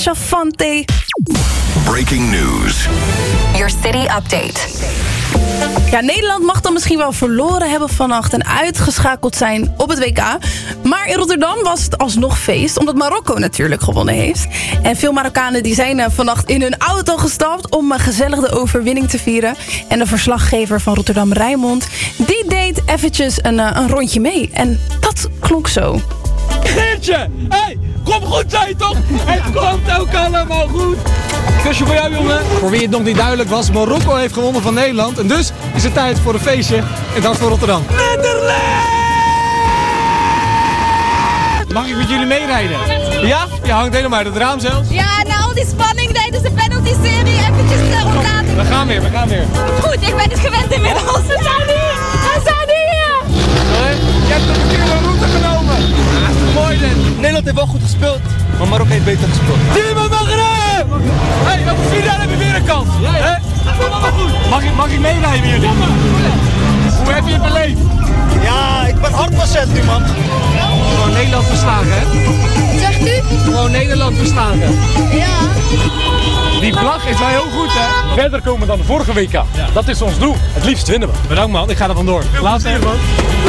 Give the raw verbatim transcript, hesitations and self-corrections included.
Chavante. Breaking news. Your city update. Ja, Nederland mag dan misschien wel verloren hebben vannacht en uitgeschakeld zijn op het W K. Maar in Rotterdam was het alsnog feest, omdat Marokko natuurlijk gewonnen heeft. En veel Marokkanen die zijn uh, vannacht in hun auto gestapt om uh, gezellig de overwinning te vieren. En de verslaggever van Rotterdam, Rijnmond, die deed eventjes een, uh, een rondje mee. En dat klonk zo. Geertje, hey, kom goed zijn toch? Het komt ook allemaal goed. Kusje voor jou, jongen. Voor wie het nog niet duidelijk was, Marokko heeft gewonnen van Nederland. En dus is het tijd voor een feestje in dat voor Rotterdam. Nederland! Mag ik met jullie meerijden? Ja? Je hangt helemaal uit het raam zelfs. Ja, na al die spanning tijdens de penalty-serie eventjes uh, ontlaten. We gaan weer, we gaan weer. Goed, ik ben het gewend inmiddels. We zijn hier! We zijn hier! Hoi, je hebt een verkeerde route genomen. Ja, dat is mooi dit. Nederland heeft wel goed gespeeld, maar Marokko heeft beter gespeeld. Timo Maghreb! Hé, hey, op de finale hebben we weer een kans. Ja, ja. Dat komt allemaal goed. Mag ik, mag ik meerijden hier? Hoe heb je het beleefd? Ja, ik ben hardpatiënt nu, man. Gewoon Nederland verslagen, hè? Zegt u? Gewoon Nederland verslagen. Ja. Die vlag is wel heel goed, hè? Verder komen dan de vorige W K. Ja. Dat is ons doel. Het liefst winnen we. Bedankt, man. Ik ga er vandoor. Laatste, man.